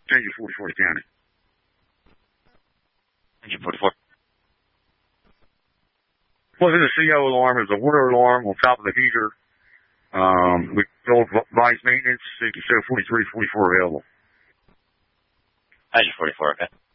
Change it 44 to county. Engine 44. Wasn't a CO alarm, it was a water alarm on top of the heater. We told Vice Maintenance, so you can show 43, 44 available. Engine 44, okay.